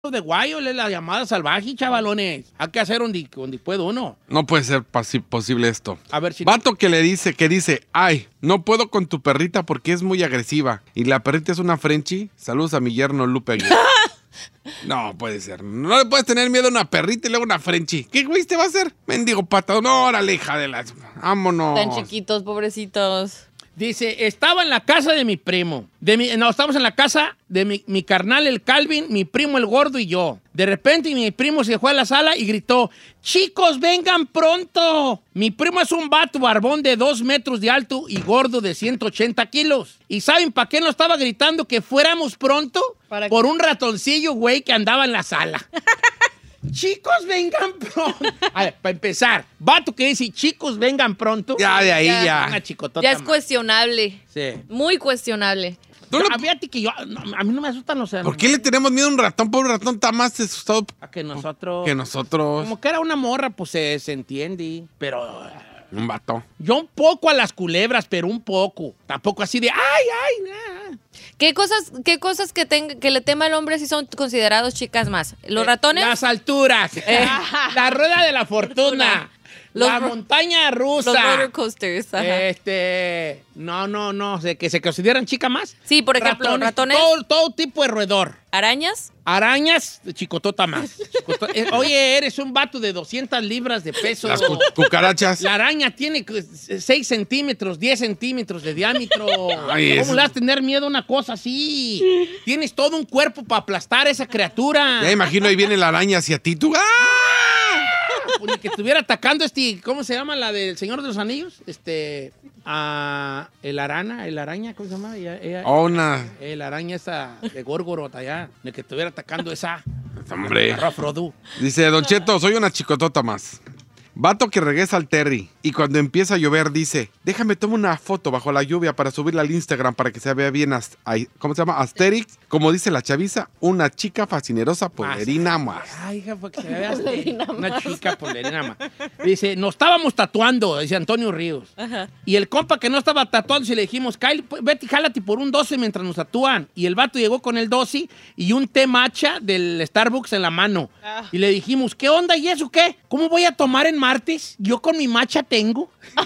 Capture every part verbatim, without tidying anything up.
de guayo, es la llamada salvaje, chavalones. Hay que hacer donde, donde puede uno. No puede ser pasi- posible esto. A ver si... Vato que le dice, que dice, ay, no puedo con tu perrita porque es muy agresiva. Y la perrita es una Frenchie. Saludos a mi yerno Lupe Aguilar. No, puede ser. No le puedes tener miedo a una perrita y luego una Frenchie. ¿Qué güey te va a hacer? Mendigo patado. No, órale, hija de las... Vámonos. Tan chiquitos, pobrecitos. Dice, estaba en la casa de mi primo. De mi, no, estamos en la casa de mi, mi carnal, el Calvin, mi primo, el gordo y yo. De repente mi primo se fue a la sala y gritó, chicos, vengan pronto. Mi primo es un vato barbón de dos metros de alto y gordo de ciento ochenta kilos. ¿Y saben para qué nos estaba gritando que fuéramos pronto? Por un ratoncillo, güey, que andaba en la sala. Chicos, vengan pronto. A ver, para empezar, vato que dice, chicos, vengan pronto. Ya, de ahí ya. Ya. Una chicotota Ya es más. cuestionable. Sí. Muy cuestionable. Yo, a, fíjate que yo, no, a mí no me asustan los ¿Por qué le tenemos miedo a un ratón? Pobre ratón está más asustado A que nosotros... que nosotros. Como que era una morra, pues se, se entiende. Pero Un vato. yo un poco a las culebras, pero un poco. Tampoco así de, ay, ay, nah. ¿Qué cosas, qué cosas que, tenga, que le tema al hombre si son considerados chicas más? ¿Los Eh, ratones? Las alturas. La rueda de la fortuna. Los la ro- montaña rusa. Los roller coasters. Ajá. Este... No, no, no. ¿De que se consideran chica más? Sí, por ejemplo, ratones. Todo, todo tipo de roedor. ¿Arañas? Arañas, chicotota más. Chicoto- eh, Oye, eres un vato de doscientas libras de peso. Las cu- cucarachas. La araña tiene seis centímetros, diez centímetros de diámetro. Ay, ¿Cómo eso- le vas a tener miedo a una cosa así? Tienes todo un cuerpo para aplastar a esa criatura. Ya imagino, ahí viene la araña hacia ti. Tú, ¡ah! Ni que estuviera atacando este, ¿cómo se llama la del Señor de los Anillos? Este, a el arana, el araña, ¿cómo se llama? Ella- ella- Oh, una. El araña esa de Górgorot allá, de que estuviera atacando esa. Hombre. a Frodo. Dice, Don Cheto, soy una chicotota más. Vato que regresa al Terry y cuando empieza a llover dice, déjame tomar una foto bajo la lluvia para subirla al Instagram para que se vea bien, as- ay, ¿cómo se llama? Asterix. Como dice la chaviza, una chica fascinerosa polerina más. Ay, hija, porque se me vea este, una chica polerina más. Dice, nos estábamos tatuando, dice Antonio Ríos. Ajá. Y el compa que no estaba tatuando, si le dijimos, Kyle, pues, vete y jálate por un doce mientras nos tatúan. Y el vato llegó con el doce y un té matcha del Starbucks en la mano. Ah. Y le dijimos, ¿qué onda y eso qué? ¿Cómo voy a tomar en martes? Yo con mi matcha tengo.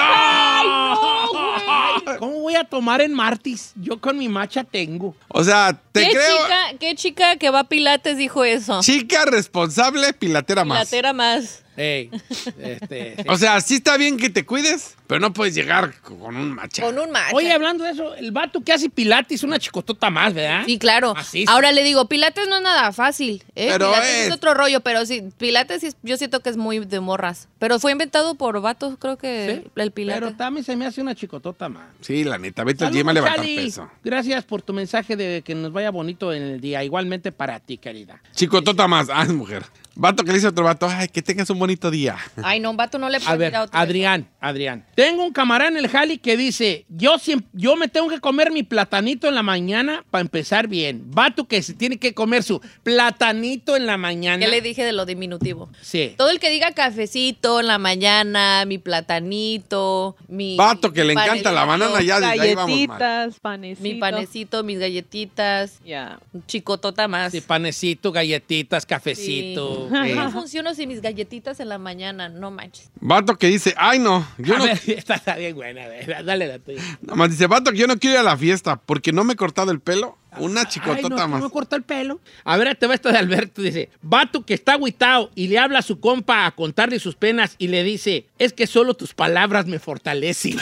¿Cómo voy a tomar en martes? Yo con mi matcha tengo. O sea, te ¿Qué creo... chica, ¿Qué chica que va a Pilates dijo eso? Chica responsable, pilatera más. Pilatera más. Ey, este, sí. O sea, sí está bien que te cuides, pero no puedes llegar con un macha. Con un macho. Oye, hablando de eso, el vato que hace pilates es una chicotota más, ¿verdad? Sí, claro. Así es. Ahora le digo, Pilates no es nada fácil. ¿eh? Pero Pilates es- es otro rollo, pero sí, Pilates sí, yo siento que es muy de morras. Pero fue inventado por vatos, creo que Sí, el Pilates. pero también se me hace una chicotota más. Sí, la neta, vete al Saludos, gym a levantar Chali. peso. Gracias por tu mensaje de que nos vaya bonito en el día. Igualmente para ti, querida. Chicotota más. Ah, es mujer. Vato que le dice a otro vato, ay, que tengas un bonito día. Ay, no, un vato no le A puede ver, ir a otro. Adrián, Adrián. Tengo un camarada en el jali que dice, yo, siempre, yo me tengo que comer mi platanito en la mañana para empezar bien. Vato que se tiene que comer su platanito en la mañana. ¿Qué le dije de lo diminutivo? Sí. Todo el que diga cafecito en la mañana, mi platanito, mi... Vato que le mi encanta la panecito, banana, ya desde ahí vamos mal. Galletitas, panecito. Mi panecito, mis galletitas, Ya. chicotota más. Sí, panecito, galletitas, cafecito. Sí. Sí. No funciono sin mis galletitas en la mañana, no manches. Vato que dice, ay, no. Yo A no... ver, esta está bien buena. a ver, dale la tuya. Nada más dice, vato que yo no quiero ir a la fiesta porque no me he cortado el pelo. Una Ay, chicotota no, más. no me corta el pelo. A ver, te va esta de Alberto. Dice, vato que está agüitado y le habla a su compa a contarle sus penas y le dice, es que solo tus palabras me fortalecen.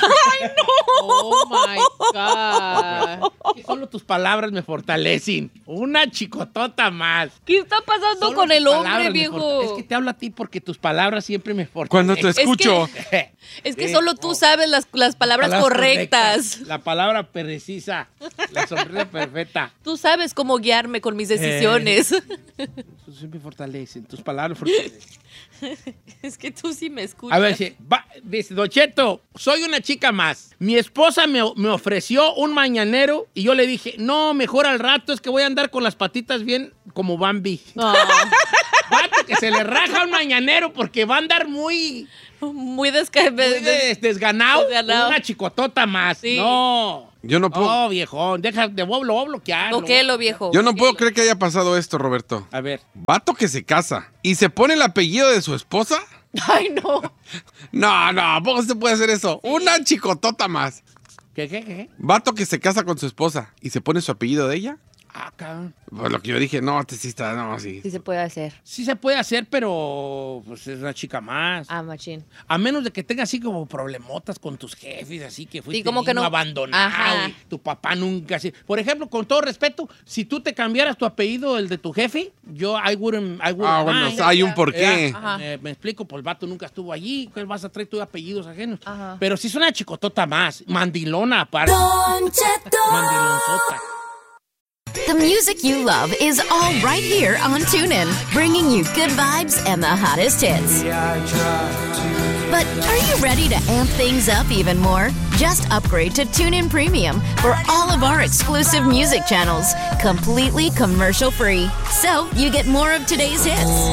Oh my God. Que solo tus palabras me fortalecen. Una chicotota más. ¿Qué está pasando Solo con tus el hombre, palabras me viejo? forta- Es que te hablo a ti porque tus palabras siempre me fortalecen. Cuando te escucho. Es que Sí. solo tú sabes las, las palabras, correctas. La palabra precisa. La sonrisa perfecta. Tú sabes cómo guiarme con mis decisiones. Tú siempre fortalecen. Tus palabras fortalecen. Es que tú sí me escuchas. A ver, dice, va- dice, Don Cheto, soy una chica más. Mi esposa me, me ofreció un mañanero y yo le dije, no, mejor al rato, es que voy a andar con las patitas bien como Bambi. No. Vato que se le raja un mañanero porque va a andar muy, Muy, desca- muy des- desganado. Desganado. Una chicotota más. Sí. No. Yo no puedo, No, viejón. Deja, de, lo voy a bloquear. ¿O qué, lo viejo? yo no puedo creer que haya pasado esto, Roberto. A ver. Vato que se casa y se pone el apellido de su esposa. Ay, no. No, no, ¿a poco se puede hacer eso? Una chicotota más. ¿Qué, qué, qué? Vato que se casa con su esposa y se pone su apellido de ella. Ah, cabrón. Pues lo que yo dije, no, este sí está, no, sí. Sí se puede hacer. Sí se puede hacer, pero pues es una chica más. Ah, machín. A menos de que tengas así como problemotas con tus jefes, así que fuiste Sí, como que niño no- abandonado. Ajá. Y tu papá nunca así. Por ejemplo, con todo respeto, si tú te cambiaras tu apellido, el de tu jefe, yo, I wouldn't, I wouldn't Ah, bueno, mind. o sea, hay un porqué. Ya, Ajá. Me, me explico, pues el vato nunca estuvo allí, ¿qué vas a traer tus apellidos ajenos? Ajá. Pero si es una chicotota más, mandilona aparte. Don Cheto. Mandilonzota. The music you love is all right here on TuneIn, bringing you good vibes and the hottest hits. But are you ready to amp things up even more? Just upgrade to TuneIn Premium for all of our exclusive music channels, completely commercial free. So you get more of today's hits.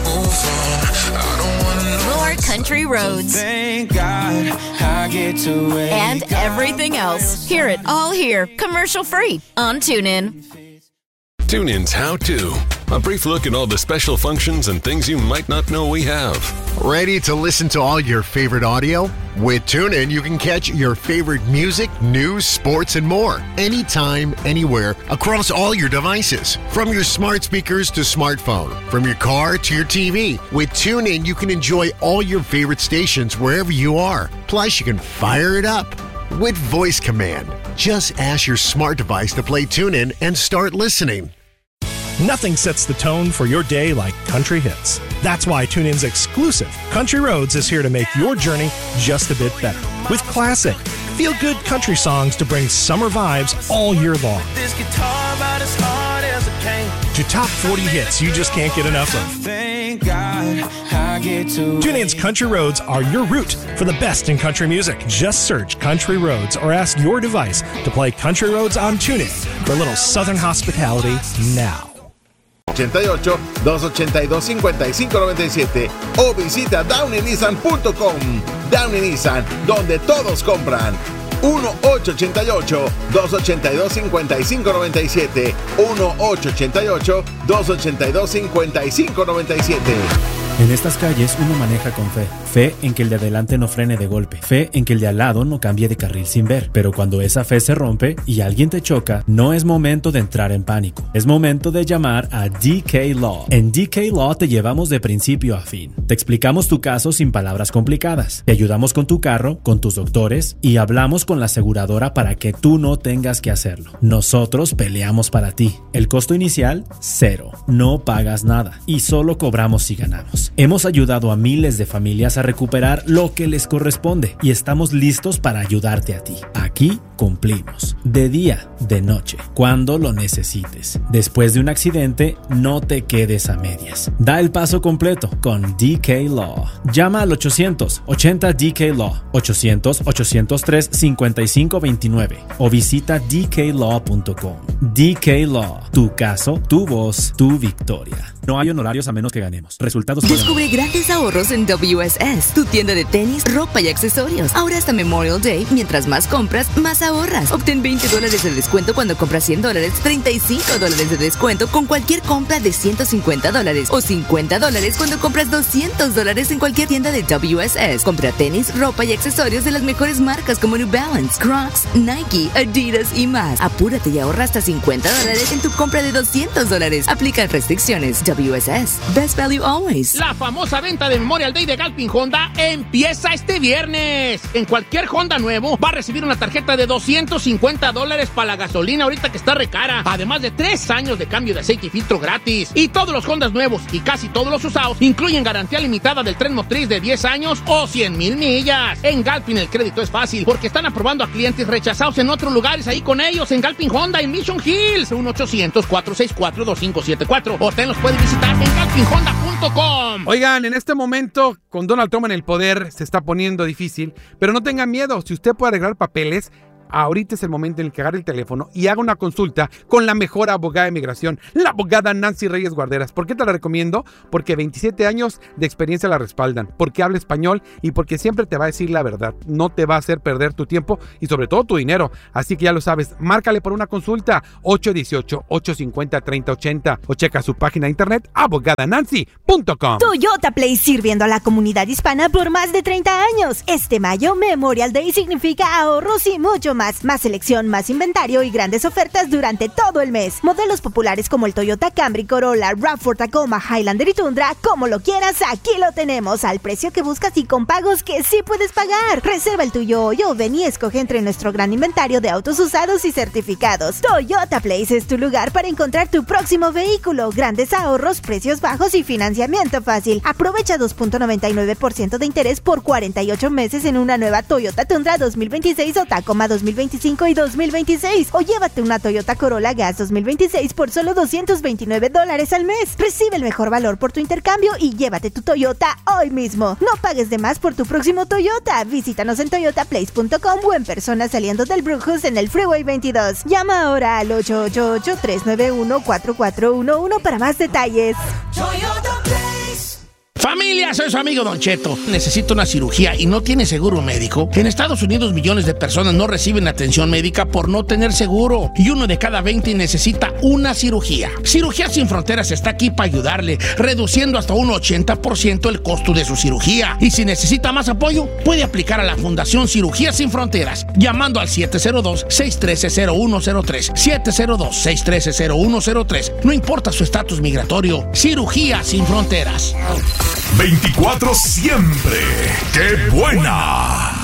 More country roads. Thank God I get to it. And everything else. Hear it all here, commercial free on TuneIn. TuneIn's How To. A brief look at all the special functions and things you might not know we have. Ready to listen to all your favorite audio? With TuneIn, you can catch your favorite music, news, sports, and more. Anytime, anywhere, across all your devices. From your smart speakers to smartphone. From your car to your T V. With TuneIn, you can enjoy all your favorite stations wherever you are. Plus, you can fire it up with voice command. Just ask your smart device to play TuneIn and start listening. Nothing sets the tone for your day like country hits. That's why TuneIn's exclusive Country Roads is here to make your journey just a bit better. With classic, feel-good country songs to bring summer vibes all year long. This guitar about as hard as a cane. To top forty hits you just can't get enough of. Thank God I get to TuneIn's Country Roads are your route for the best in country music. Just search Country Roads or ask your device to play Country Roads on TuneIn for a little southern hospitality now. ochenta y ocho, dos ochenta y dos, cincuenta y cinco noventa y siete o visita downey nissan punto com. Downey Nissan, donde todos compran. uno ocho ocho, dos ochenta y dos, cincuenta y cinco noventa y siete uno ocho ocho, dos ochenta y dos, cincuenta y cinco noventa y siete. En estas calles uno maneja con fe. Fe en que el de adelante no frene de golpe. Fe en que el de al lado no cambie de carril sin ver. Pero cuando esa fe se rompe y alguien te choca, no es momento de entrar en pánico. Es momento de llamar a D K Law. En D K Law te llevamos de principio a fin. Te explicamos tu caso sin palabras complicadas. Te ayudamos con tu carro, con tus doctores y hablamos con la aseguradora para que tú no tengas que hacerlo. Nosotros peleamos para ti. El costo inicial, cero. No pagas nada y solo cobramos si ganamos. Hemos ayudado a miles de familias a recuperar lo que les corresponde y estamos listos para ayudarte a ti. Aquí cumplimos. De día, de noche, cuando lo necesites. Después de un accidente, no te quedes a medias. Da el paso completo con D K Law. Llama al ochocientos ochenta D K Law, ochocientos, ochocientos tres, cincuenta y cinco veintinueve o visita d k law punto com. D K Law. Tu caso, tu voz, tu victoria. No hay honorarios a menos que ganemos. Resultados pueden... Descubre grandes ahorros en W S S, tu tienda de tenis, ropa y accesorios. Ahora hasta Memorial Day, mientras más compras, más ahorras. Obtén veinte dólares de descuento cuando compras cien dólares, treinta y cinco dólares de descuento con cualquier compra de ciento cincuenta dólares o cincuenta dólares cuando compras doscientos dólares en cualquier tienda de W S S. Compra tenis, ropa y accesorios de las mejores marcas como New Balance, Crocs, Nike, Adidas y más. Apúrate y ahorra hasta cincuenta dólares en tu compra de doscientos dólares. Aplican restricciones. W S S. Best value always. La famosa venta de Memorial Day de Galpin Honda empieza este viernes. En cualquier Honda nuevo va a recibir una tarjeta de doscientos cincuenta dólares para la gasolina ahorita que está recara. Además de tres años de cambio de aceite y filtro gratis. Y todos los Hondas nuevos y casi todos los usados incluyen garantía limitada del tren motriz de diez años o cien mil millas. En Galpin el crédito es fácil porque están aprobando a clientes rechazados en otros lugares ahí con ellos. En Galpin Honda en Mission Hills. uno ochocientos, cuatro seis cuatro, dos cinco siete cuatro. O te los puedes visitar en galpin honda punto com. Oigan, en este momento, con Donald Trump en el poder, se está poniendo difícil, pero no tengan miedo. Si usted puede arreglar papeles, ahorita es el momento en el que agarre el teléfono y haga una consulta con la mejor abogada de migración, la abogada Nancy Reyes Guarderas. ¿Por qué te la recomiendo? Porque veintisiete años de experiencia la respaldan, porque habla español y porque siempre te va a decir la verdad. No te va a hacer perder tu tiempo y sobre todo tu dinero. Así que ya lo sabes, márcale por una consulta ocho uno ocho, ocho cinco cero, tres cero ocho cero o checa su página de internet abogada nancy punto com. Toyota Play, sirviendo a la comunidad hispana por más de treinta años. Este mayo, Memorial Day significa ahorros y mucho más. Más selección, más inventario y grandes ofertas durante todo el mes. Modelos populares como el Toyota Camry, Corolla, RAV cuatro, Tacoma, Highlander y Tundra, como lo quieras, aquí lo tenemos al precio que buscas y con pagos que sí puedes pagar. Reserva el tuyo hoy o ven y escoge entre nuestro gran inventario de autos usados y certificados. Toyota Place es tu lugar para encontrar tu próximo vehículo. Grandes ahorros, precios bajos y financiamiento fácil. Aprovecha dos punto noventa y nueve por ciento de interés por cuarenta y ocho meses en una nueva Toyota Tundra dos mil veintiséis o Tacoma dos mil veinticinco y dos mil veintiséis. O llévate una Toyota Corolla Gas dos mil veintiséis por solo doscientos veintinueve dólares al mes. Recibe el mejor valor por tu intercambio y llévate tu Toyota hoy mismo. No pagues de más por tu próximo Toyota. Visítanos en toyota place punto com o en persona saliendo del Brookhus en el Freeway veintidós. Llama ahora al ocho ocho ocho, tres nueve uno, cuatro cuatro uno uno para más detalles. Toyota Place. Familia, soy su amigo Don Cheto. Necesito una cirugía y no tiene seguro médico. En Estados Unidos millones de personas no reciben atención médica por no tener seguro. Y uno de cada veinte necesita una cirugía. Cirugía Sin Fronteras está aquí para ayudarle, reduciendo hasta un ochenta por ciento el costo de su cirugía. Y si necesita más apoyo, puede aplicar a la Fundación Cirugía Sin Fronteras, llamando al siete cero dos, seis uno tres, cero uno cero tres. siete cero dos, seis uno tres, cero uno cero tres. No importa su estatus migratorio. Cirugía Sin Fronteras. veinticuatro siempre. ¡Qué buena!